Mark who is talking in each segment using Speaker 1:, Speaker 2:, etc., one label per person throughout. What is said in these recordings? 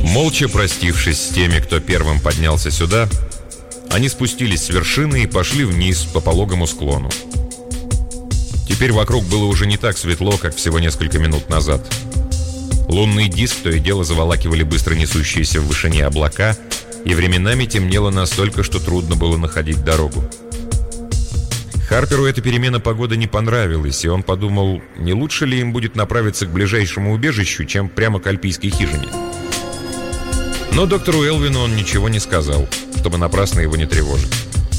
Speaker 1: Молча простившись с теми, кто первым поднялся сюда, они спустились с вершины и пошли вниз по пологому склону. Теперь вокруг было уже не так светло, как всего несколько минут назад. Лунный диск то и дело заволакивали быстро несущиеся в вышине облака, и временами темнело настолько, что трудно было находить дорогу. Харперу эта перемена погоды не понравилась, и он подумал, не лучше ли им будет направиться к ближайшему убежищу, чем прямо к альпийской хижине. Но доктору Элвину он ничего не сказал, чтобы напрасно его не тревожить.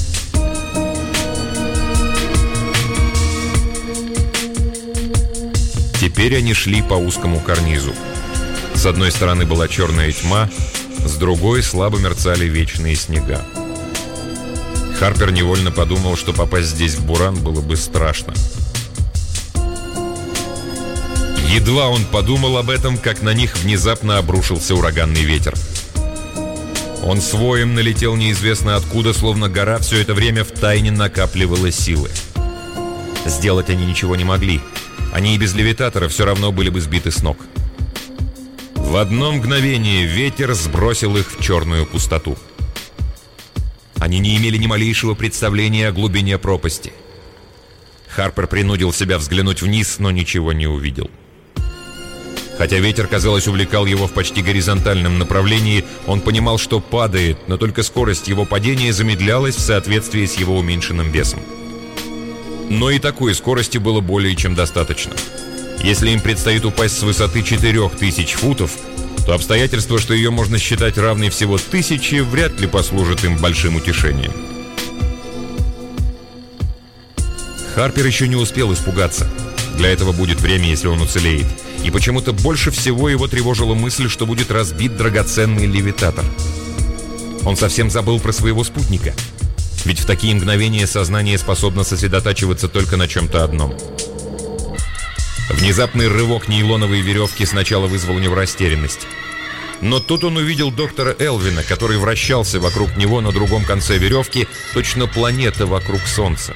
Speaker 1: Теперь они шли по узкому карнизу. С одной стороны была черная тьма, с другой слабо мерцали вечные снега. Харпер невольно подумал, что попасть здесь в буран было бы страшно. Едва он подумал об этом, как на них внезапно обрушился ураганный ветер. Он с воем налетел неизвестно откуда, словно гора все это время втайне накапливала силы. Сделать они ничего не могли. Они и без левитатора все равно были бы сбиты с ног. В одно мгновение ветер сбросил их в черную пустоту. Они не имели ни малейшего представления о глубине пропасти. Харпер принудил себя взглянуть вниз, но ничего не увидел. Хотя ветер, казалось, увлекал его в почти горизонтальном направлении, он понимал, что падает, но только скорость его падения замедлялась в соответствии с его уменьшенным весом. Но и такой скорости было более чем достаточно. Если им предстоит упасть с высоты 4000 футов, то обстоятельство, что ее можно считать равной всего 1000, вряд ли послужит им большим утешением. Харпер еще не успел испугаться. Для этого будет время, если он уцелеет. И почему-то больше всего его тревожила мысль, что будет разбит драгоценный левитатор. Он совсем забыл про своего спутника. Ведь в такие мгновения сознание способно сосредотачиваться только на чем-то одном. Внезапный рывок нейлоновой веревки сначала вызвал у него растерянность. Но тут он увидел доктора Элвина, который вращался вокруг него на другом конце веревки, точно планета вокруг Солнца.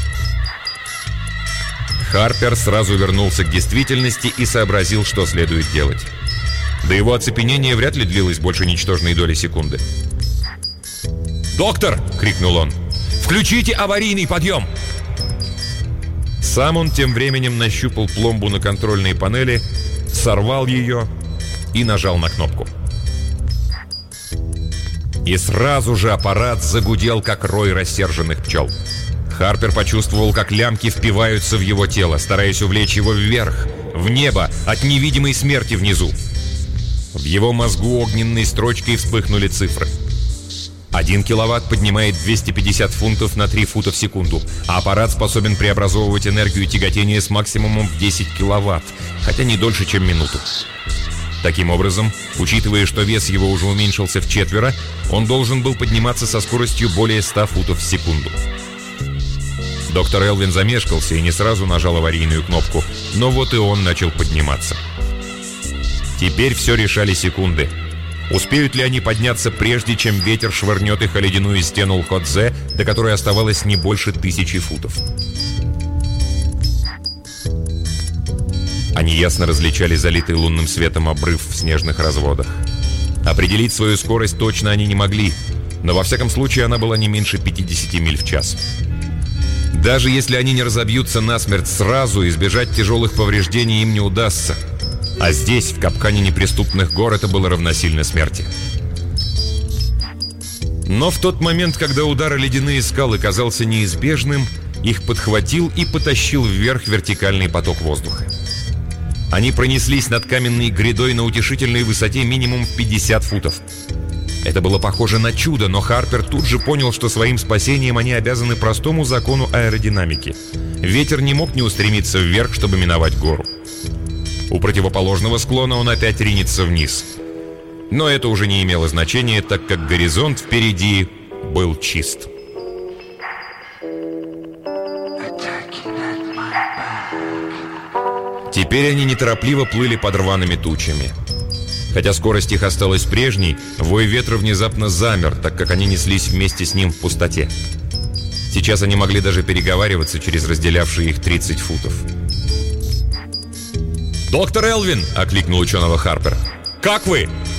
Speaker 1: Харпер сразу вернулся к действительности и сообразил, что следует делать. До его оцепенения вряд ли длилось больше ничтожной доли секунды. «Доктор!» — крикнул он. «Включите аварийный подъем!» Сам он тем временем нащупал пломбу на контрольной панели, сорвал ее и нажал на кнопку. И сразу же аппарат загудел, как рой рассерженных пчел. Харпер почувствовал, как лямки впиваются в его тело, стараясь увлечь его вверх, в небо, от невидимой смерти внизу. В его мозгу огненной строчкой вспыхнули цифры. 1 киловатт поднимает 250 фунтов на 3 фута в секунду, а аппарат способен преобразовывать энергию тяготения с максимумом в 10 киловатт, хотя не дольше, чем минуту. Таким образом, учитывая, что вес его уже уменьшился вчетверо, он должен был подниматься со скоростью более 100 футов в секунду. Доктор Элвин замешкался и не сразу нажал аварийную кнопку, но вот и он начал подниматься. Теперь все решали секунды. Успеют ли они подняться прежде, чем ветер швырнет их о ледяную стену Лходзе, до которой оставалось не больше 1000 футов? Они ясно различали залитый лунным светом обрыв в снежных разводах. Определить свою скорость точно они не могли, но во всяком случае она была не меньше 50 миль в час. Даже если они не разобьются насмерть сразу, избежать тяжелых повреждений им не удастся. А здесь, в капкане неприступных гор, это было равносильно смерти. Но в тот момент, когда удар о ледяные скалы казался неизбежным, их подхватил и потащил вверх вертикальный поток воздуха. Они пронеслись над каменной грядой на утешительной высоте минимум в 50 футов. Это было похоже на чудо, но Харпер тут же понял, что своим спасением они обязаны простому закону аэродинамики. Ветер не мог не устремиться вверх, чтобы миновать гору. У противоположного склона он опять ринется вниз. Но это уже не имело значения, так как горизонт впереди был чист. Теперь они неторопливо плыли под рваными тучами. Хотя скорость их осталась прежней, вой ветра внезапно замер, так как они неслись вместе с ним в пустоте. Сейчас они могли даже переговариваться через разделявшие их 30 футов. «Доктор Элвин!» — окликнул ученого Харпер. «Как вы?»